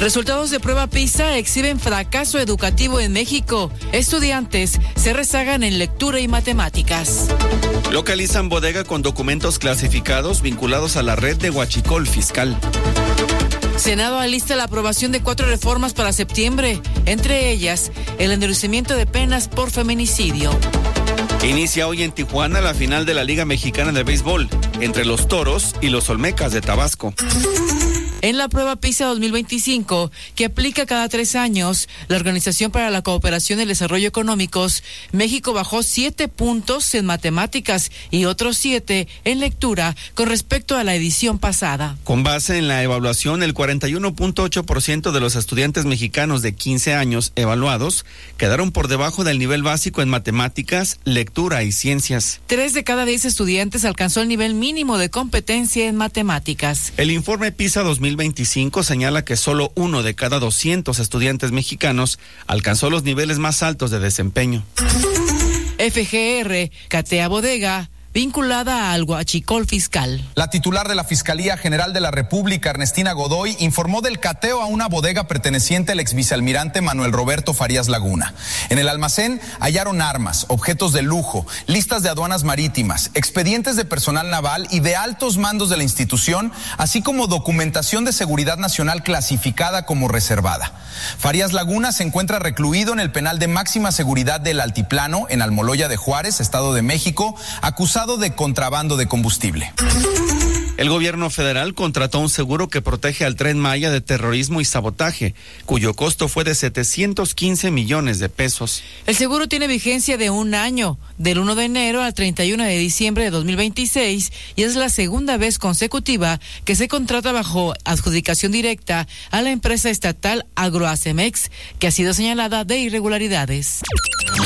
Resultados de prueba PISA exhiben fracaso educativo en México. Estudiantes se rezagan en lectura y matemáticas. Localizan bodega con documentos clasificados vinculados a la red de huachicol fiscal. Senado alista la aprobación de 4 reformas para septiembre, entre ellas el endurecimiento de penas por feminicidio. Inicia hoy en Tijuana la final de la Liga Mexicana de Béisbol, entre los Toros y los Olmecas de Tabasco. En la prueba PISA 2025, que aplica cada 3 años, la Organización para la Cooperación y el Desarrollo Económicos, México bajó 7 puntos en matemáticas y otros 7 en lectura con respecto a la edición pasada. Con base en la evaluación, el 41.8% de los estudiantes mexicanos de 15 años evaluados quedaron por debajo del nivel básico en matemáticas, lectura y ciencias. 3 de cada 10 estudiantes alcanzó el nivel mínimo de competencia en matemáticas. El informe PISA 2025 señala que solo 1 de cada 200 estudiantes mexicanos alcanzó los niveles más altos de desempeño. FGR catea bodega vinculada al huachicol fiscal. La titular de la Fiscalía General de la República, Ernestina Godoy, informó del cateo a una bodega perteneciente al exvicealmirante Manuel Roberto Farías Laguna. En el almacén hallaron armas, objetos de lujo, listas de aduanas marítimas, expedientes de personal naval y de altos mandos de la institución, así como documentación de seguridad nacional clasificada como reservada. Farías Laguna se encuentra recluido en el penal de máxima seguridad del Altiplano, en Almoloya de Juárez, Estado de México, acusado de contrabando de combustible. El gobierno federal contrató un seguro que protege al Tren Maya de terrorismo y sabotaje, cuyo costo fue de 715 millones de pesos. El seguro tiene vigencia de 1 año, del 1 de enero al 31 de diciembre de 2026, y es la segunda vez consecutiva que se contrata bajo adjudicación directa a la empresa estatal Agroacemex, que ha sido señalada de irregularidades.